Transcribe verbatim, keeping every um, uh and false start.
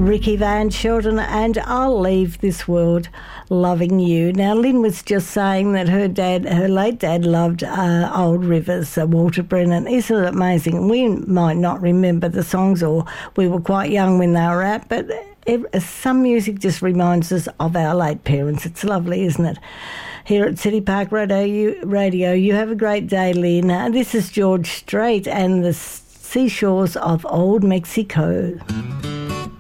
Ricky Van Shelton and I'll Leave This World Loving You. Now, Lynn was just saying that her dad, her late dad, loved uh, Old Rivers, uh, Walter Brennan. Isn't it amazing? We might not remember the songs, or we were quite young when they were out, but it, some music just reminds us of our late parents. It's lovely, isn't it? Here at City Park Radio, you, Radio, you have a great day, Lynn. Uh, this is George Strait and the Seashores of Old Mexico.